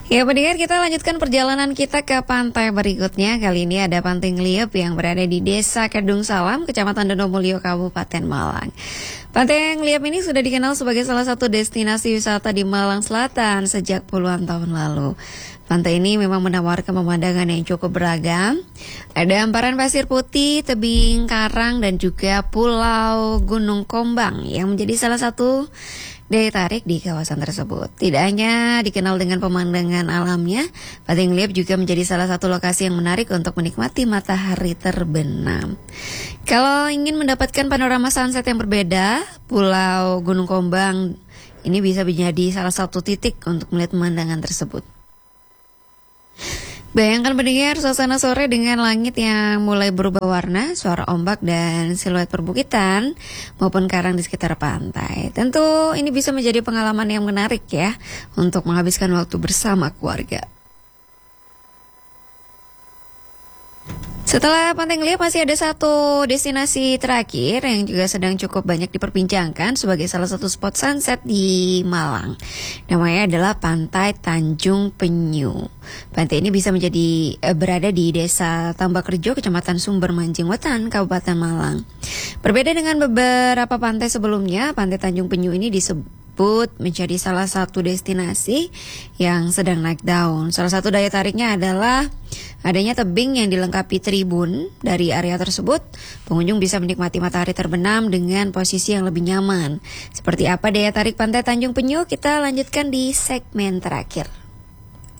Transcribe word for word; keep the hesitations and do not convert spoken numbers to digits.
Ya pendengar, kita lanjutkan perjalanan kita ke pantai berikutnya. Kali ini ada Pantai Ngeliep yang berada di Desa Kedung Salam, Kecamatan Donomulyo, Kabupaten Malang. Pantai Ngeliep ini sudah dikenal sebagai salah satu destinasi wisata di Malang Selatan sejak puluhan tahun lalu. Pantai ini memang menawarkan pemandangan yang cukup beragam. Ada hamparan pasir putih, tebing karang, dan juga Pulau Gunung Kombang yang menjadi salah satu daya tarik di kawasan tersebut. Tidak hanya dikenal dengan pemandangan alamnya, Pantai Ngeliep juga menjadi salah satu lokasi yang menarik untuk menikmati matahari terbenam. Kalau ingin mendapatkan panorama sunset yang berbeda, Pulau Gunung Kombang ini bisa menjadi salah satu titik untuk melihat pemandangan tersebut. Bayangkan pendengar suasana sore dengan langit yang mulai berubah warna, suara ombak dan siluet perbukitan maupun karang di sekitar pantai. Tentu ini bisa menjadi pengalaman yang menarik ya untuk menghabiskan waktu bersama keluarga. Setelah Pantai Ngeliep masih ada satu destinasi terakhir yang juga sedang cukup banyak diperbincangkan sebagai salah satu spot sunset di Malang. Namanya adalah Pantai Tanjung Penyu. Pantai ini bisa menjadi eh, berada di Desa Tambakrejo, Kecamatan Sumber Mancing Wetan, Kabupaten Malang. Berbeda dengan beberapa pantai sebelumnya, Pantai Tanjung Penyu ini disebut menjadi salah satu destinasi yang sedang naik daun. Salah satu daya tariknya adalah adanya tebing yang dilengkapi tribun. Dari area tersebut, pengunjung bisa menikmati matahari terbenam dengan posisi yang lebih nyaman. Seperti apa daya tarik Pantai Tanjung Penyu? Kita lanjutkan di segmen terakhir.